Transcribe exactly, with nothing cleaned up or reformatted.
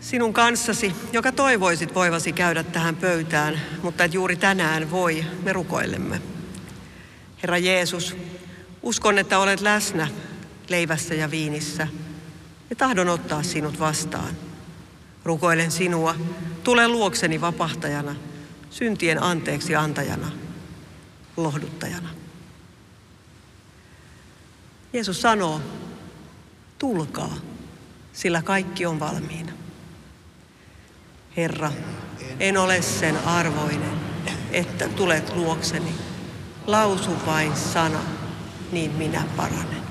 Sinun kanssasi, joka toivoisit voivasi käydä tähän pöytään, mutta et juuri tänään voi, me rukoilemme. Herra Jeesus, uskon, että olet läsnä leivässä ja viinissä ja tahdon ottaa sinut vastaan. Rukoilen sinua, tule luokseni vapahtajana, syntien anteeksi antajana, lohduttajana. Jeesus sanoo, tulkaa, sillä kaikki on valmiina. Herra, en ole sen arvoinen, että tulet luokseni. Lausu vain sana, niin minä paranen.